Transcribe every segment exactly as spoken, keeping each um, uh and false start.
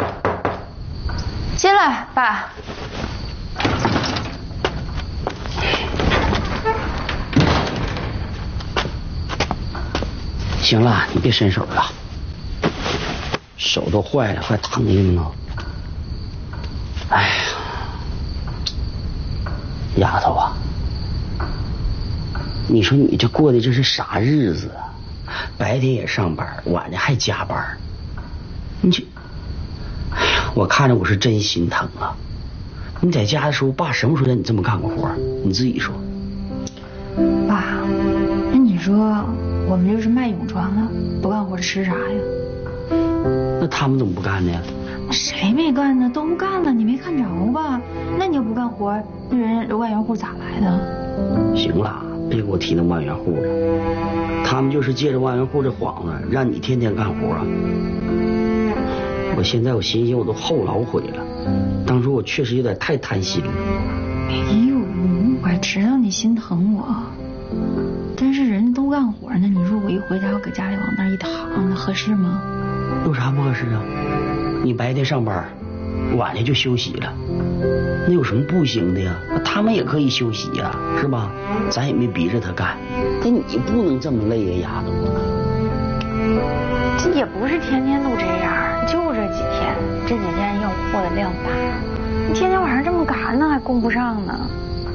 进来，爸。 行了，你别伸手了，手都坏了，快烫硬了。哎呀，丫头啊，你说你这过的这是啥日子啊？白天也上班，晚上还加班，你这，哎呀，我看着我是真心疼啊。你在家的时候，爸什么时候让你这么干过活？你自己说。 爸，那你说我们就是卖泳装的，不干活吃啥呀？ 那他们怎么不干呢？ 谁没干呢？都干了，你没看着吧？那你要不干活，那人万元户咋来的？ 行了，别给我提那万元户了，他们就是借着万元户这幌子，让你天天干活。我现在我寻思我都后老悔了，当初我确实有点太贪心了。 哎呦，我知道你心疼我，但是人家都干活呢，你说我一回家我搁家里往那一躺，那合适吗？ 有啥不合适啊？你白天上班，晚上就休息了，那有什么不行的呀？他们也可以休息呀，是吧？咱也没逼着他干，那你不能这么累呀，丫头。 这也不是天天都这样，就这几天，这几天要货的量大，你天天晚上这么赶呢，还供不上呢。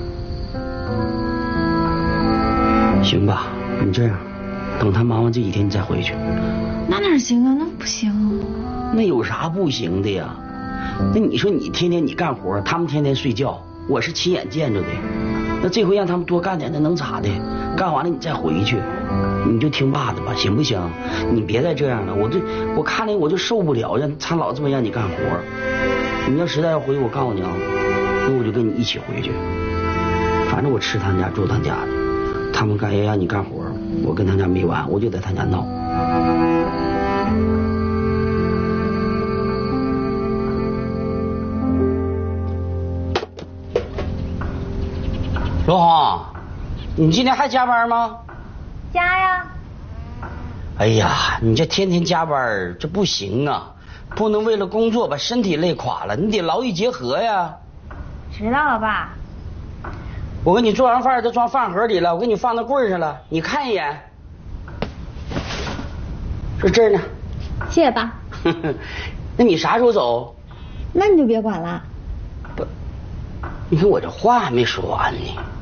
行吧，你这样，等他忙完这几天你再回去。 那哪行啊？那不行啊。 那有啥不行的呀？那你说你天天你干活，他们天天睡觉，我是亲眼见着的。那这回让他们多干点，那能咋的？干完了你再回去，你就听爸的吧，行不行？你别再这样了，我这我看着我就受不了，让他老这么让你干活。你要实在要回去，我告诉你啊，那我就跟你一起回去。反正我吃他家住他家的，他们干要让你干活，我跟他家没完，我就在他家闹。罗红，你今天还加班吗？ 加呀。 哎呀，你这天天加班，这不行啊！不能为了工作把身体累垮了，你得劳逸结合呀。 知道了，爸。 我给你做完饭都装饭盒里了，我给你放到柜上了，你看一眼。说这儿呢。 谢谢爸。 那你啥时候走？ 那你就别管了。 不，你看我这话还没说完呢。